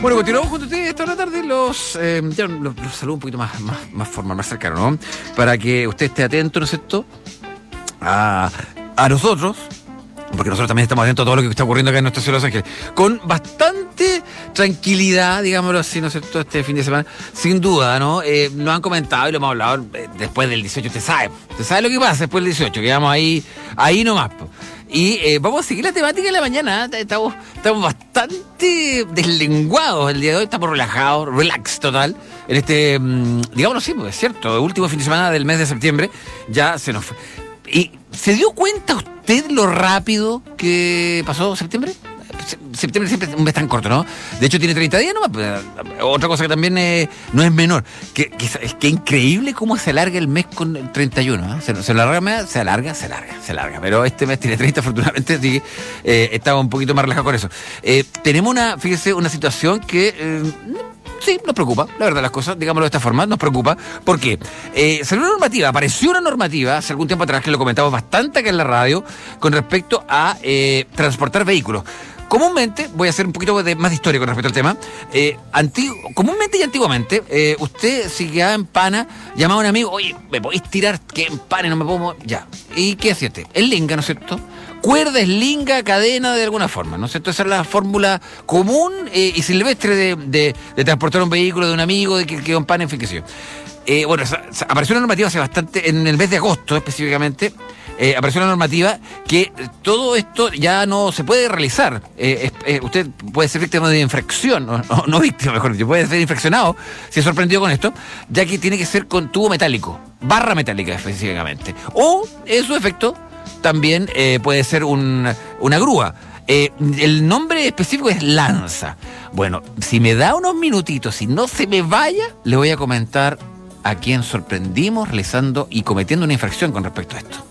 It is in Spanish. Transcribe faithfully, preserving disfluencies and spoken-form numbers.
Bueno, continuamos junto a ustedes esta hora tarde. Los, eh, ya los, los saludo un poquito más, más, más formal, más cercano, ¿no? Para que usted esté atento, ¿no es cierto?, a, a nosotros, porque nosotros también estamos atentos a todo lo que está ocurriendo acá en nuestra ciudad de Los Ángeles, con bastante tranquilidad, digámoslo así, ¿no es cierto?, este fin de semana, sin duda, ¿no? Eh, nos han comentado y lo hemos hablado eh, después del dieciocho, usted sabe, usted sabe lo que pasa después del dieciocho, quedamos ahí, ahí nomás, po. Y eh, vamos a seguir la temática de la mañana. Estamos, estamos bastante deslenguados el día de hoy. Estamos relajados, relax total. En este, mmm, digámoslo así, pues es cierto, el último fin de semana del mes de septiembre ya se nos fue. ¿Y se dio cuenta usted lo rápido que pasó septiembre? Septiembre siempre es un mes tan corto, ¿no? De hecho tiene treinta días nomás. Otra cosa que también eh, no es menor, que, que es que increíble cómo se alarga el mes con el treinta y uno, ¿eh? se, se, alarga, se alarga, se alarga, se alarga. Pero este mes tiene treinta, afortunadamente, así que eh, estaba un poquito más relajado con eso. Eh, tenemos una, fíjese, una situación que... Eh, Sí, nos preocupa, la verdad las cosas, digámoslo de esta forma, nos preocupa. ¿Por qué? Eh, salió una normativa, apareció una normativa hace algún tiempo atrás, que lo comentamos bastante acá en la radio, con respecto a eh, transportar vehículos. Comúnmente, voy a hacer un poquito de, más de historia con respecto al tema, eh, antigu- comúnmente y antiguamente, eh, usted si quedaba en pana, llamaba a un amigo, oye, ¿me podéis tirar que en pana y no me puedo...? Ya. ¿Y qué hacía usted? El linga, ¿no es cierto? Cuerda, eslinga, cadena, de alguna forma, ¿no es cierto? Esa es la fórmula común eh, y silvestre de, de, de transportar un vehículo de un amigo, de que quedó en pana, en fin, qué sé yo. Eh, bueno, sa, sa, apareció una normativa hace bastante, en el mes de agosto específicamente, eh, apareció una normativa que todo esto ya no se puede realizar. Eh, eh, usted puede ser víctima de infracción, no, no, no víctima, mejor dicho, puede ser infraccionado si es sorprendido con esto, ya que tiene que ser con tubo metálico, barra metálica específicamente. O, en su efecto, también eh, puede ser un, una grúa. Eh, el nombre específico es lanza. Bueno, si me da unos minutitos y no se me vaya, le voy a comentar a quién sorprendimos realizando y cometiendo una infracción con respecto a esto.